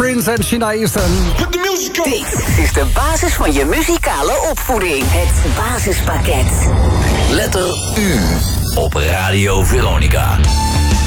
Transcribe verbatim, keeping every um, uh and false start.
Prince en Sheena Easton. Dit is de basis van je muzikale opvoeding. Het basispakket. Letter U op Radio Veronica.